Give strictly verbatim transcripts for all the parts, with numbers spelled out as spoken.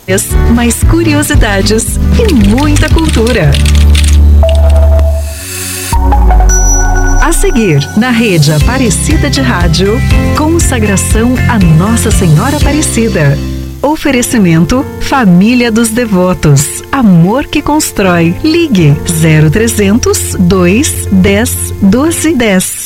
mais curiosidades e muita cultura. A seguir, na rede Aparecida de Rádio, consagração a Nossa Senhora Aparecida. Oferecimento Família dos Devotos. Amor que constrói. Ligue zero trezentos, dois, dez, doze, dez.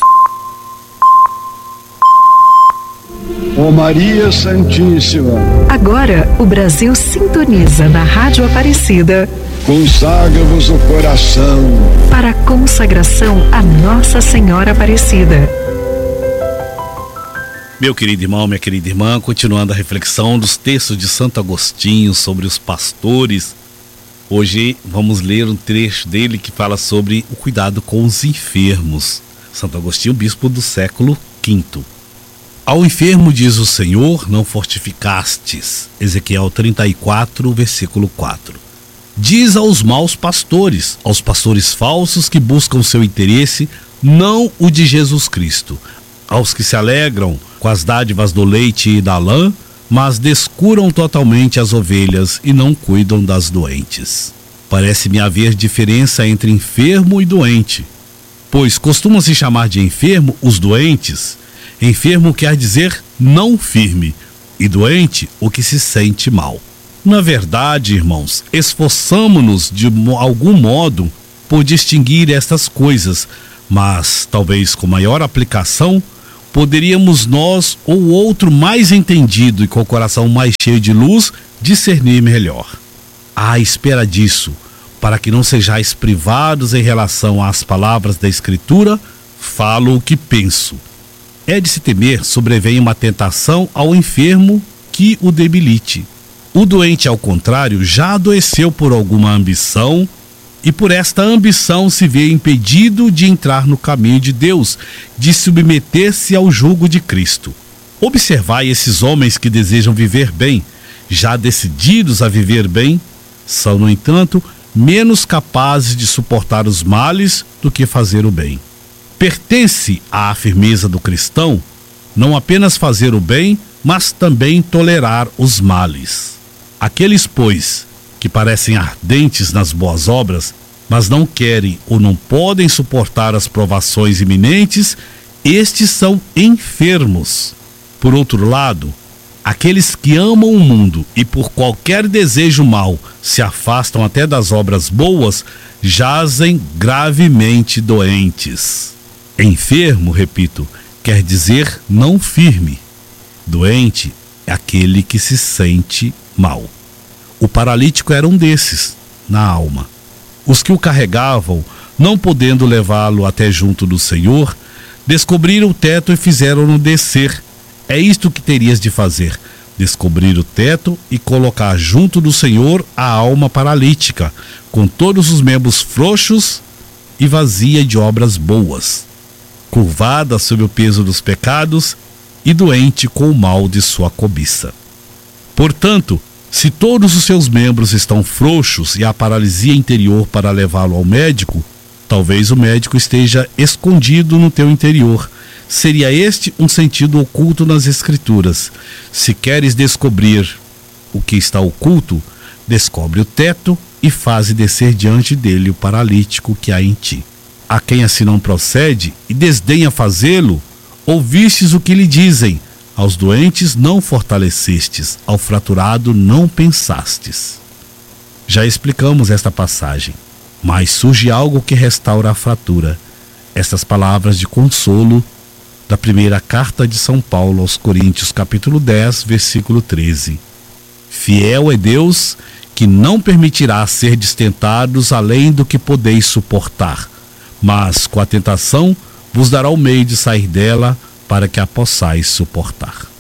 Ó Maria Santíssima. Agora, o Brasil sintoniza na Rádio Aparecida. Consagra-vos o coração para a consagração a Nossa Senhora Aparecida. Meu querido irmão, minha querida irmã, continuando a reflexão dos textos de Santo Agostinho sobre os pastores, hoje vamos ler um trecho dele que fala sobre o cuidado com os enfermos. Santo Agostinho, bispo do século quinto. Ao enfermo diz o Senhor, não fortificastes. Ezequiel trinta e quatro, versículo quatro. Diz aos maus pastores, aos pastores falsos que buscam seu interesse, não o de Jesus Cristo, aos que se alegram com as dádivas do leite e da lã, mas descuram totalmente as ovelhas e não cuidam das doentes. Parece-me haver diferença entre enfermo e doente, pois costumam se chamar de enfermo os doentes. Enfermo quer dizer não firme, e doente o que se sente mal. Na verdade, irmãos, esforçamo-nos de algum modo por distinguir estas coisas, mas talvez com maior aplicação poderíamos nós ou outro mais entendido e com o coração mais cheio de luz discernir melhor. À espera disso, para que não sejais privados em relação às palavras da Escritura, falo o que penso. É de se temer sobrevenha uma tentação ao enfermo que o debilite. O doente, ao contrário, já adoeceu por alguma ambição e por esta ambição se vê impedido de entrar no caminho de Deus, de submeter-se ao jugo de Cristo. Observai esses homens que desejam viver bem, já decididos a viver bem, são, no entanto, menos capazes de suportar os males do que fazer o bem. Pertence à firmeza do cristão não apenas fazer o bem, mas também tolerar os males. Aqueles, pois, que parecem ardentes nas boas obras, mas não querem ou não podem suportar as provações iminentes, estes são enfermos. Por outro lado, aqueles que amam o mundo e por qualquer desejo mau se afastam até das obras boas, jazem gravemente doentes. Enfermo, repito, quer dizer não firme. Doente é aquele que se sente mal. O paralítico era um desses, na alma. Os que o carregavam, não podendo levá-lo até junto do Senhor, descobriram o teto e fizeram-no descer. É isto que terias de fazer: descobrir o teto e colocar junto do Senhor a alma paralítica, com todos os membros frouxos e vazia de obras boas, curvada sob o peso dos pecados e doente com o mal de sua cobiça. Portanto, se todos os seus membros estão frouxos e há paralisia interior para levá-lo ao médico, talvez o médico esteja escondido no teu interior. Seria este um sentido oculto nas Escrituras. Se queres descobrir o que está oculto, descobre o teto e faze descer diante dele o paralítico que há em ti. A quem assim não procede e desdenha fazê-lo, ouvistes o que lhe dizem: aos doentes não fortalecestes, ao fraturado não pensastes. Já explicamos esta passagem, mas surge algo que restaura a fratura. Estas palavras de consolo da primeira carta de São Paulo aos Coríntios, capítulo dez, versículo treze. Fiel é Deus, que não permitirá ser destentados além do que podeis suportar, mas com a tentação vos dará o meio de sair dela, para que a possais suportar.